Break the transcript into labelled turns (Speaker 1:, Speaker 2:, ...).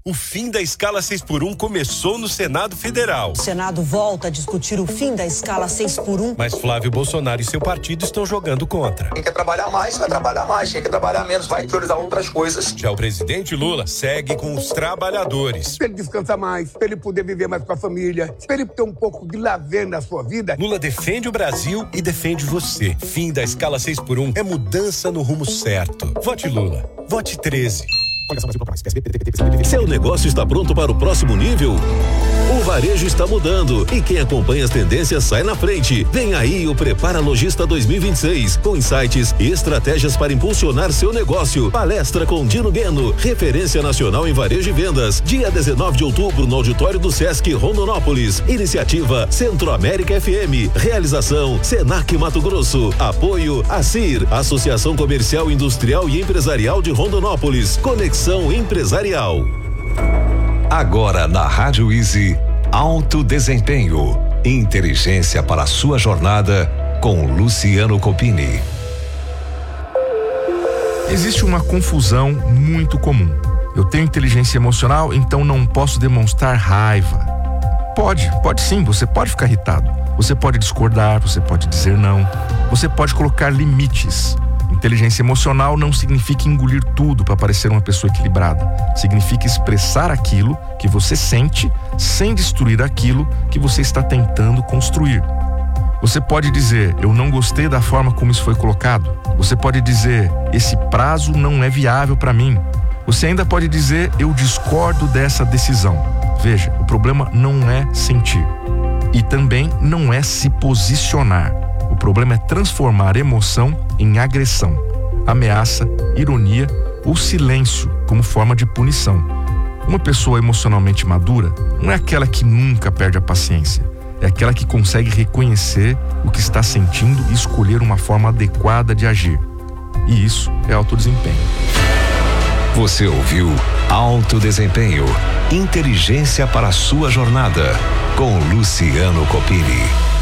Speaker 1: O fim da escala 6x1 começou no Senado Federal.
Speaker 2: O Senado volta a discutir o fim da escala 6x1.
Speaker 1: Mas Flávio Bolsonaro e seu partido estão jogando contra.
Speaker 3: Quem quer trabalhar mais, vai trabalhar mais. Quem quer trabalhar menos, vai priorizar outras coisas.
Speaker 1: Já o presidente Lula segue com os trabalhadores.
Speaker 4: Pra ele descansar mais, pra ele poder viver mais com a família, pra ele ter um pouco de lazer na sua vida.
Speaker 1: Lula defende o Brasil e defende você. Fim da escala 6x1 é mudança no rumo certo. Vote Lula. Vote 13.
Speaker 5: Seu negócio está pronto para o próximo nível? O varejo está mudando e quem acompanha as tendências sai na frente. Vem aí o Prepara Logista 2026, com insights e estratégias para impulsionar seu negócio. Palestra com Dino Gueno, referência nacional em varejo e vendas. Dia 19 de outubro no auditório do Sesc Rondonópolis. Iniciativa Centro-América FM. Realização Senac Mato Grosso. Apoio ACIR, Associação Comercial, Industrial e Empresarial de Rondonópolis. Conexão Empresarial.
Speaker 6: Agora na Rádio Easy, Alto Desempenho, inteligência para a sua jornada com Luciano Copini.
Speaker 7: Existe uma confusão muito comum. Eu tenho inteligência emocional, então não posso demonstrar raiva. Pode sim, você pode ficar irritado. Você pode discordar, você pode dizer não. Você pode colocar limites. Inteligência emocional não significa engolir tudo para parecer uma pessoa equilibrada. Significa expressar aquilo que você sente sem destruir aquilo que você está tentando construir. Você pode dizer, eu não gostei da forma como isso foi colocado. Você pode dizer, esse prazo não é viável para mim. Você ainda pode dizer, eu discordo dessa decisão. Veja, o problema não é sentir. E também não é se posicionar. O problema é transformar emoção em agressão, ameaça, ironia ou silêncio como forma de punição. Uma pessoa emocionalmente madura não é aquela que nunca perde a paciência, é aquela que consegue reconhecer o que está sentindo e escolher uma forma adequada de agir. E isso é alto desempenho.
Speaker 6: Você ouviu Alto Desempenho, inteligência para a sua jornada, com Luciano Copini.